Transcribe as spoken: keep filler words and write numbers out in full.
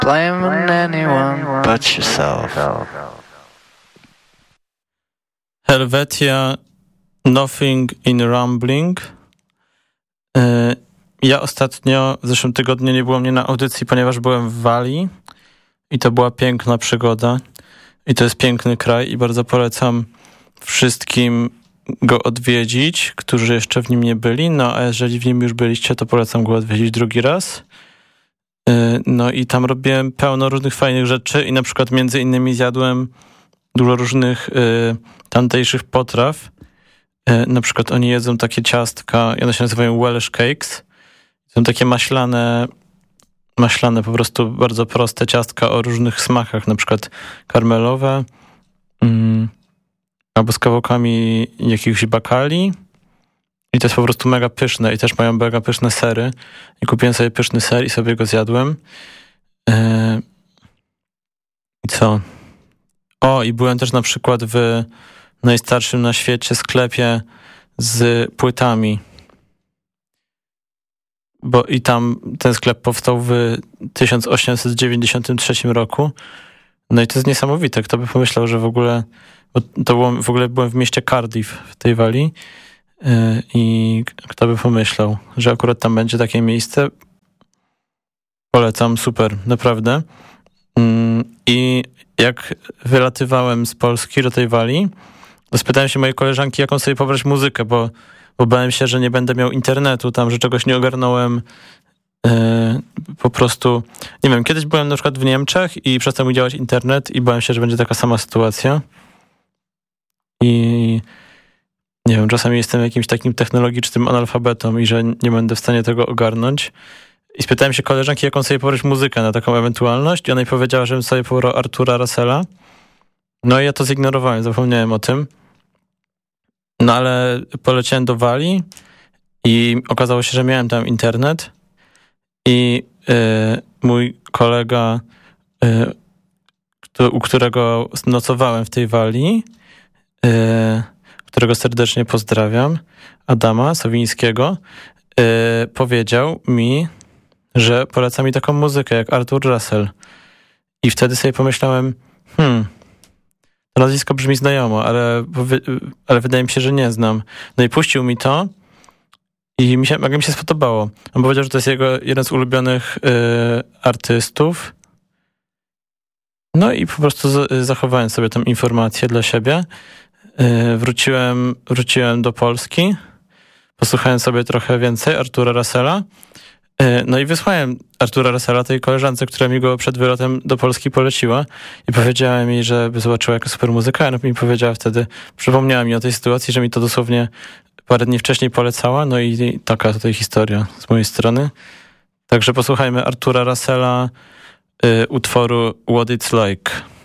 blaming anyone but yourself. Helvetia, Nothing in Rumbling. Ja ostatnio, w zeszłym tygodniu nie było mnie na audycji, ponieważ byłem w Walii i to była piękna przygoda i to jest piękny kraj i bardzo polecam wszystkim go odwiedzić, którzy jeszcze w nim nie byli, no a jeżeli w nim już byliście, to polecam go odwiedzić drugi raz. No i tam robiłem pełno różnych fajnych rzeczy i na przykład między innymi zjadłem dużo różnych y, tamtejszych potraw. Y, na przykład oni jedzą takie ciastka, one się nazywają Welsh Cakes. Są takie maślane, maślane po prostu bardzo proste ciastka o różnych smakach, na przykład karmelowe, y, albo z kawałkami jakichś bakali. I to jest po prostu mega pyszne i też mają mega pyszne sery. I kupiłem sobie pyszny ser i sobie go zjadłem. Yy... I co? O, i byłem też na przykład w najstarszym na świecie sklepie z płytami. Bo i tam ten sklep powstał w tysiąc osiemset dziewięćdziesiątym trzecim roku. No i to jest niesamowite. Kto by pomyślał, że w ogóle... Bo to było, w ogóle byłem w mieście Cardiff w tej Walii. I kto by pomyślał, że akurat tam będzie takie miejsce. Polecam, super, naprawdę. I jak wylatywałem z Polski do tej Walii, to spytałem się mojej koleżanki, jaką sobie pobrać muzykę, bo, bo bałem się, że nie będę miał internetu tam, że czegoś nie ogarnąłem. Po prostu, nie wiem, kiedyś byłem na przykład w Niemczech i przestał mi działać internet i bałem się, że będzie taka sama sytuacja. I nie wiem, czasami jestem jakimś takim technologicznym analfabetą i że nie będę w stanie tego ogarnąć. I spytałem się koleżanki, jaką sobie pobrać muzykę na taką ewentualność i ona mi powiedziała, żebym sobie pobrał Artura Russella. No i ja to zignorowałem, zapomniałem o tym. No ale poleciałem do Walii i okazało się, że miałem tam internet i yy, mój kolega, yy, u którego nocowałem w tej Walii, yy, którego serdecznie pozdrawiam, Adama Sowińskiego, yy, powiedział mi, że poleca mi taką muzykę jak Artur Russell. I wtedy sobie pomyślałem, hmm, to nazwisko brzmi znajomo, ale, ale wydaje mi się, że nie znam. No i puścił mi to i mi się, mega mi się spodobało. On powiedział, że to jest jego jeden z ulubionych yy, artystów. No i po prostu z, zachowałem sobie tę informację dla siebie. Wróciłem, wróciłem do Polski, posłuchałem sobie trochę więcej Artura Russella, no i wysłałem Artura Russella tej koleżance, która mi go przed wylotem do Polski poleciła i powiedziałem jej, żeby zobaczyła jaka super muzyka, a ona mi powiedziała wtedy, przypomniała mi o tej sytuacji, że mi to dosłownie parę dni wcześniej polecała, no i taka tutaj historia z mojej strony. Także posłuchajmy Artura Russella, y, utworu What It's Like.